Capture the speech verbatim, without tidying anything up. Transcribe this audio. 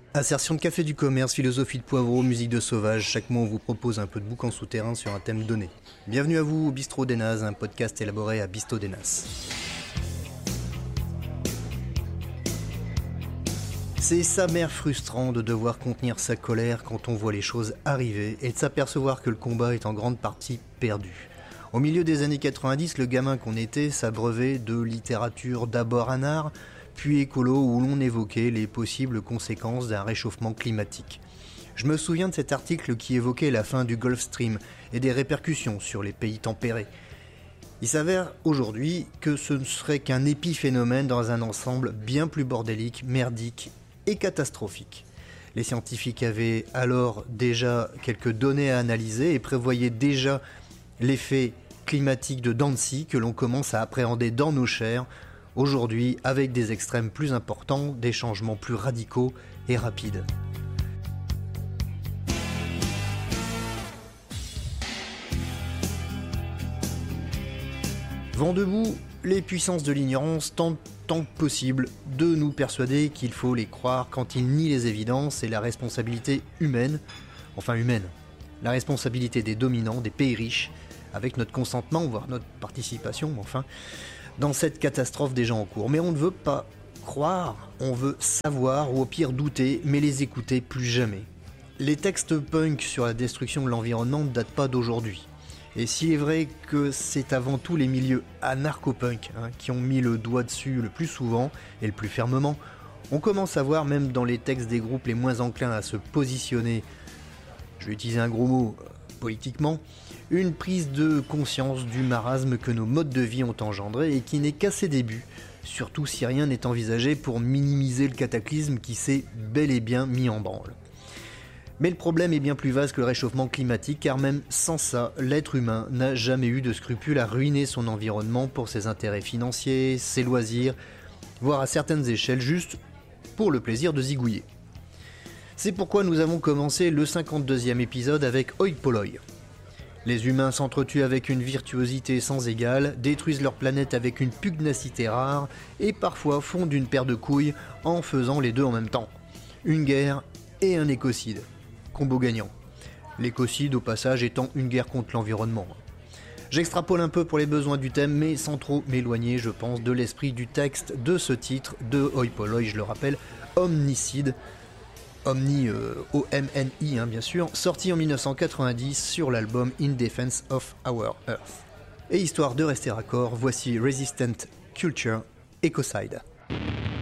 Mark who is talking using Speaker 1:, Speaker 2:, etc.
Speaker 1: Assertion de café du commerce, philosophie de poivreau, musique de sauvage, chaque mois on vous propose un peu de boucan souterrain sur un thème donné. Bienvenue à vous au Bistrot des Nazes, un podcast élaboré à Bisto des Nazes. C'est sa mère frustrant de devoir contenir sa colère quand on voit les choses arriver et de s'apercevoir que le combat est en grande partie perdu. Au milieu des années quatre-vingt-dix, le gamin qu'on était s'abreuvait de littérature d'abord anard, puis écolo où l'on évoquait les possibles conséquences d'un réchauffement climatique. Je me souviens de cet article qui évoquait la fin du Gulf Stream et des répercussions sur les pays tempérés. Il s'avère aujourd'hui que ce ne serait qu'un épiphénomène dans un ensemble bien plus bordélique, merdique et catastrophique. Les scientifiques avaient alors déjà quelques données à analyser et prévoyaient déjà l'effet climatique de dents de scie que l'on commence à appréhender dans nos chairs, aujourd'hui avec des extrêmes plus importants, des changements plus radicaux et rapides. Vent debout, les puissances de l'ignorance tentent tant que possible de nous persuader qu'il faut les croire quand ils nient les évidences et la responsabilité humaine, enfin humaine, la responsabilité des dominants, des pays riches, avec notre consentement, voire notre participation, enfin, dans cette catastrophe déjà en cours. Mais on ne veut pas croire, on veut savoir ou au pire douter, mais les écouter plus jamais. Les textes punk sur la destruction de l'environnement ne datent pas d'aujourd'hui. Et s'il est vrai que c'est avant tout les milieux anarcho-punk hein, qui ont mis le doigt dessus le plus souvent et le plus fermement, on commence à voir même dans les textes des groupes les moins enclins à se positionner, je vais utiliser un gros mot, euh, politiquement, une prise de conscience du marasme que nos modes de vie ont engendré et qui n'est qu'à ses débuts, surtout si rien n'est envisagé pour minimiser le cataclysme qui s'est bel et bien mis en branle. Mais le problème est bien plus vaste que le réchauffement climatique, car même sans ça, l'être humain n'a jamais eu de scrupule à ruiner son environnement pour ses intérêts financiers, ses loisirs, voire à certaines échelles juste pour le plaisir de zigouiller. C'est pourquoi nous avons commencé le cinquante-deuxième épisode avec Oi Polloi. Les humains s'entretuent avec une virtuosité sans égale, détruisent leur planète avec une pugnacité rare et parfois fondent une paire de couilles en faisant les deux en même temps. Une guerre et un écocide. Combo gagnant. L'écocide au passage étant une guerre contre l'environnement. J'extrapole un peu pour les besoins du thème, mais sans trop m'éloigner, je pense, de l'esprit du texte de ce titre de Oi Polloi, je le rappelle, Omnicide, Omni, euh, O M N I hein, bien sûr, sorti en dix-neuf cent quatre-vingt-dix sur l'album In Defense of Our Earth. Et histoire de rester raccord, voici Resistant Culture, Ecocide.